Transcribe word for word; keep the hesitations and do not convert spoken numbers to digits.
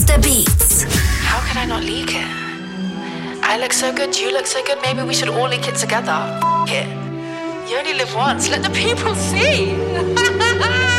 the beats. How can I not leak it? I look so good, you look so good, maybe we should all leak it together. F it. You only live once, let the people see.